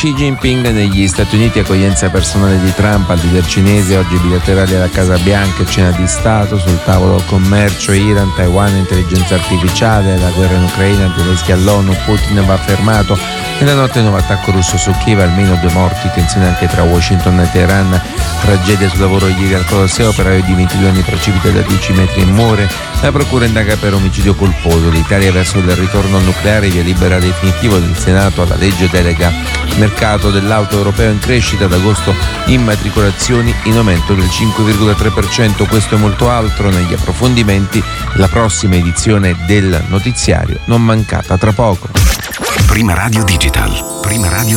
Xi Jinping negli Stati Uniti, accoglienza personale di Trump al leader cinese, oggi bilaterali alla Casa Bianca e cena di Stato, sul tavolo commercio, Iran, Taiwan, intelligenza artificiale, la guerra in Ucraina, Zelensky all'ONU, Putin va fermato. Nella notte nuovo attacco russo su Kiev, almeno 2 morti, tensione anche tra Washington e Teheran, tragedia sul lavoro ieri al Colosseo, operaio di 22 anni precipita da 10 metri e muore, la procura indaga per omicidio colposo, l'Italia verso il ritorno al nucleare, via libera definitivo del Senato alla legge delega, mercato dell'auto europeo in crescita, ad agosto immatricolazioni in aumento del 5,3%, questo e molto altro negli approfondimenti, la prossima edizione del notiziario non mancata tra poco. Prima Radio Digital, Prima Radio